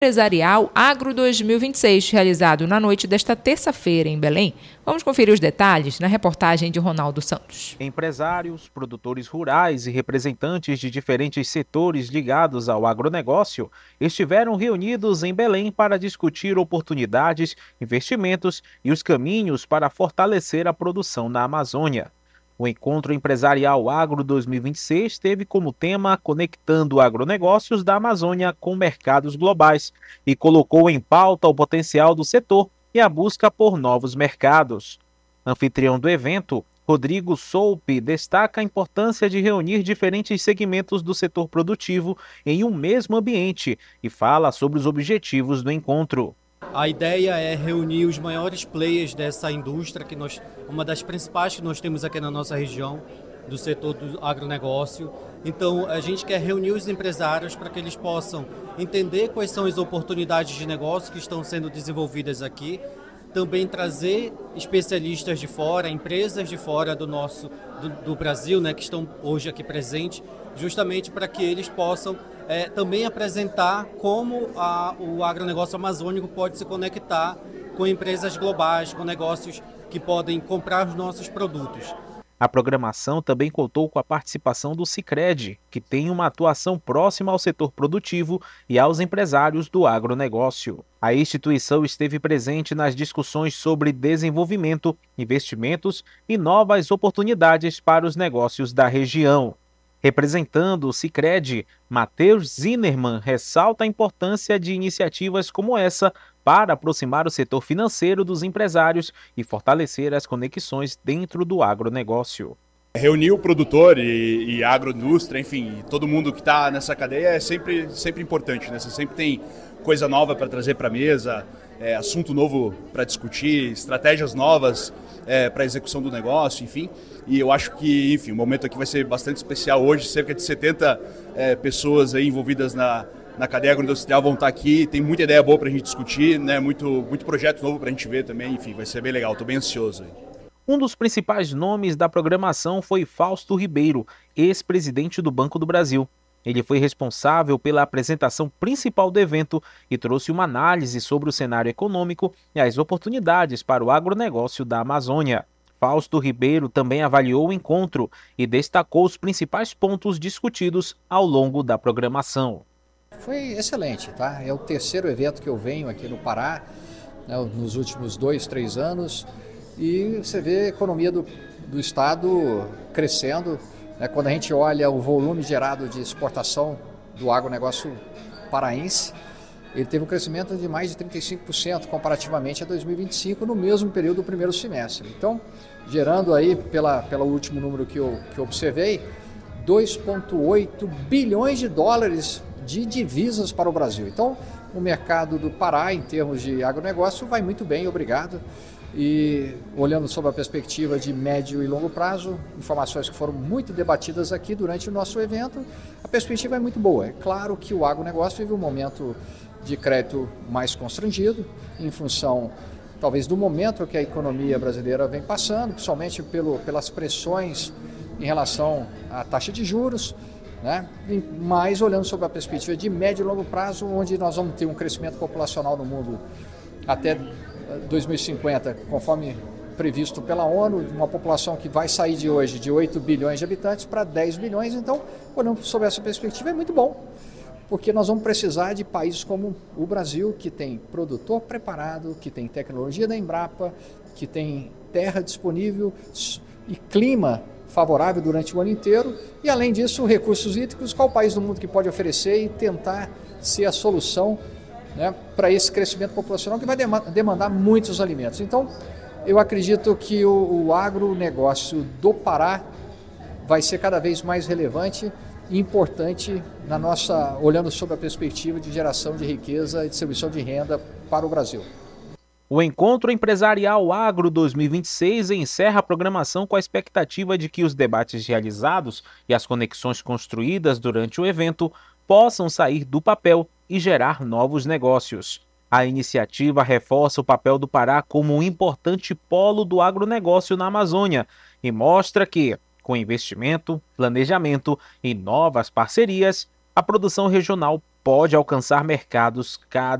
Empresarial Agro 2026, realizado na noite desta terça-feira em Belém. Vamos conferir os detalhes na reportagem de Ronaldo Santos. Empresários, produtores rurais e representantes de diferentes setores ligados ao agronegócio estiveram reunidos em Belém para discutir oportunidades, investimentos e os caminhos para fortalecer a produção na Amazônia. O Encontro Empresarial Agro 2026 teve como tema Conectando Agronegócios da Amazônia com mercados globais e colocou em pauta o potencial do setor e a busca por novos mercados. Anfitrião do evento, Rodrigo Soupe destaca a importância de reunir diferentes segmentos do setor produtivo em um mesmo ambiente e fala sobre os objetivos do encontro. A ideia é reunir os maiores players dessa indústria, uma das principais que nós temos aqui na nossa região, do setor do agronegócio. Então, a gente quer reunir os empresários para que eles possam entender quais são as oportunidades de negócio que estão sendo desenvolvidas aqui, também trazer especialistas de fora, empresas de fora do Brasil, né, que estão hoje aqui presentes, justamente para que eles possam também apresentar como o agronegócio amazônico pode se conectar com empresas globais, com negócios que podem comprar os nossos produtos. A programação também contou com a participação do Sicredi, que tem uma atuação próxima ao setor produtivo e aos empresários do agronegócio. A instituição esteve presente nas discussões sobre desenvolvimento, investimentos e novas oportunidades para os negócios da região. Representando o Sicredi, Matheus Zinnerman ressalta a importância de iniciativas como essa para aproximar o setor financeiro dos empresários e fortalecer as conexões dentro do agronegócio. Reunir o produtor e a agroindústria, enfim, todo mundo que está nessa cadeia é sempre importante, né? Você sempre tem coisa nova para trazer para a mesa, assunto novo para discutir, estratégias novas para a execução do negócio, enfim. E eu acho que, enfim, o momento aqui vai ser bastante especial hoje. Cerca de 70 pessoas aí envolvidas na cadeia agroindustrial vão estar aqui. Tem muita ideia boa para a gente discutir, né? Muito projeto novo para a gente ver também. Enfim, vai ser bem legal. Estou bem ansioso. Um dos principais nomes da programação foi Fausto Ribeiro, ex-presidente do Banco do Brasil. Ele foi responsável pela apresentação principal do evento e trouxe uma análise sobre o cenário econômico e as oportunidades para o agronegócio da Amazônia. Fausto Ribeiro também avaliou o encontro e destacou os principais pontos discutidos ao longo da programação. Foi excelente, tá? É o terceiro evento que eu venho aqui no Pará, né, nos últimos 2-3 anos, e você vê a economia do estado crescendo. Quando a gente olha o volume gerado de exportação do agronegócio paraense, ele teve um crescimento de mais de 35% comparativamente a 2025, no mesmo período do primeiro semestre. Então, gerando aí, pelo último número que eu observei, 2,8 bilhões de dólares de divisas para o Brasil. Então, o mercado do Pará, em termos de agronegócio, vai muito bem, obrigado. E olhando sob a perspectiva de médio e longo prazo, informações que foram muito debatidas aqui durante o nosso evento, a perspectiva é muito boa. É claro que o agronegócio vive um momento de crédito mais constrangido, em função talvez do momento que a economia brasileira vem passando, principalmente pelas pressões em relação à taxa de juros, né? Mas olhando sob a perspectiva de médio e longo prazo, onde nós vamos ter um crescimento populacional no mundo até 2050, conforme previsto pela ONU, uma população que vai sair de hoje de 8 bilhões de habitantes para 10 bilhões, então, olhando sob essa perspectiva, é muito bom, porque nós vamos precisar de países como o Brasil, que tem produtor preparado, que tem tecnologia da Embrapa, que tem terra disponível e clima favorável durante o ano inteiro, e além disso, recursos hídricos. Qual país do mundo que pode oferecer e tentar ser a solução, né, para esse crescimento populacional que vai demandar muitos alimentos. Então, eu acredito que o agronegócio do Pará vai ser cada vez mais relevante e importante olhando sob a perspectiva de geração de riqueza e distribuição de renda para o Brasil. O Encontro Empresarial Agro 2026 encerra a programação com a expectativa de que os debates realizados e as conexões construídas durante o evento possam sair do papel e gerar novos negócios. A iniciativa reforça o papel do Pará como um importante polo do agronegócio na Amazônia e mostra que, com investimento, planejamento e novas parcerias, a produção regional pode alcançar mercados cada